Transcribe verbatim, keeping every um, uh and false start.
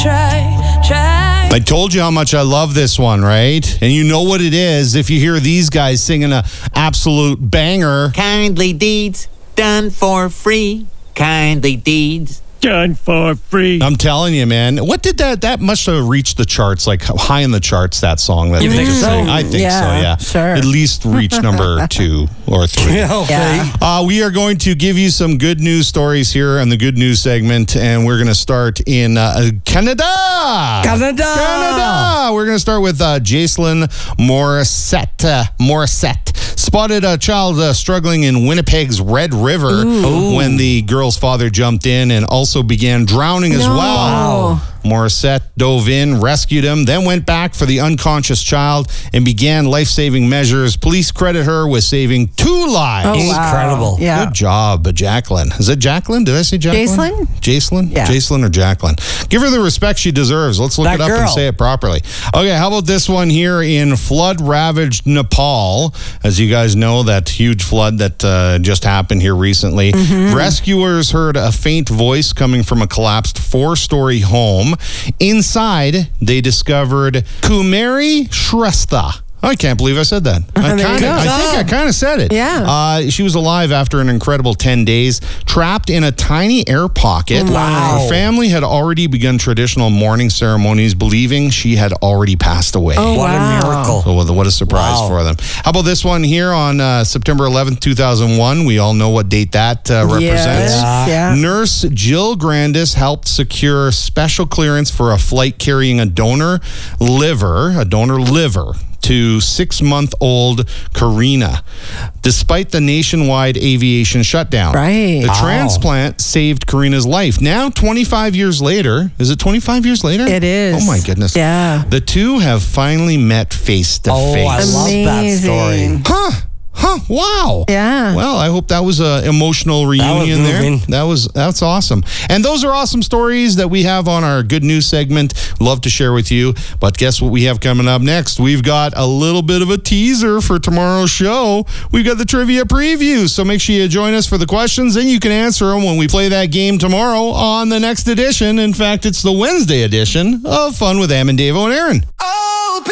try, try. I told you how much I love this one, right? And you know what it is if you hear these guys singing a absolute banger. Kindly deeds done for free. Kindly deeds done for free. I'm telling you, man. What did that? That must have reached the charts, like high in the charts. That song. That You they think just so? sang. I think Yeah, so. Yeah, sure. At least reach number two or three. Yeah, okay. Yeah. Uh, we are going to give you some good news stories here in the good news segment, and we're going to start in uh, Canada. Canada. Canada. We're going to start with uh, Jacelyn Morissette. Uh, Morissette spotted a child uh, struggling in Winnipeg's Red River Ooh. when the girl's father jumped in and also began drowning as No. well. Wow. Morissette dove in, rescued him, then went back for the unconscious child and began life-saving measures. Police credit her with saving two lives. Oh, wow. Incredible. Yeah. Good job, Jacqueline. Is it Jacqueline? Did I say Jacqueline? Jacelyn? Jacelyn? Yeah. Jacelyn or Jacqueline? Give her the respect she deserves. Let's look That it up girl. and say it properly. Okay, how about this one here in flood-ravaged Nepal? As you guys know, that huge flood that uh, just happened here recently. Mm-hmm. Rescuers heard a faint voice coming from a collapsed four-story home. Inside, they discovered Kumari Shrestha. I can't believe I said that. I, There you kinda, go. I think I kind of said it. Yeah. Uh, she was alive after an incredible ten days, trapped in a tiny air pocket. Wow. Her family had already begun traditional mourning ceremonies, believing she had already passed away. Oh, What wow. a miracle. So what a surprise Wow. for them. How about this one here on uh, September eleventh, two thousand one? We all know what date that uh, represents. Yes. Yeah. Nurse Jill Grandis helped secure special clearance for a flight carrying a donor liver, a donor liver, to six-month-old Karina, despite the nationwide aviation shutdown. Right. The Wow. transplant saved Karina's life. Now, twenty-five years later, is it twenty-five years later? It is. Oh, my goodness. Yeah. The two have finally met face to Oh, face. I love that Amazing. story. Huh. Huh. Wow. Yeah. Well, I hope that was an emotional reunion was there. moving. That was that's awesome. And those are awesome stories that we have on our good news segment. Love to share with you. But guess what we have coming up next? We've got a little bit of a teaser for tomorrow's show. We've got the trivia preview. So make sure you join us for the questions and you can answer them when we play that game tomorrow on the next edition. In fact, it's the Wednesday edition of Fun with Am and Davo and Aaron.